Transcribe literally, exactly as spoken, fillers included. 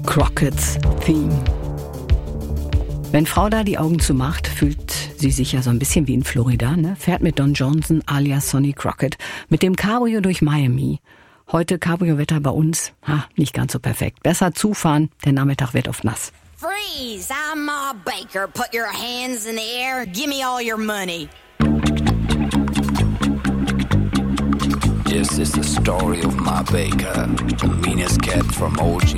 Crockett's Theme. Wenn Frau da die Augen zumacht, fühlt sie sich ja so ein bisschen wie in Florida, ne? Fährt mit Don Johnson alias Sonny Crockett mit dem Cabrio durch Miami. Heute Cabrio-Wetter bei uns, ha, nicht ganz so perfekt. Besser zufahren, der Nachmittag wird oft nass. Freeze! I'm Ma Baker. Put your hands in the air. Give me all your money. This is the story of Ma Baker, the meanest cat from O G.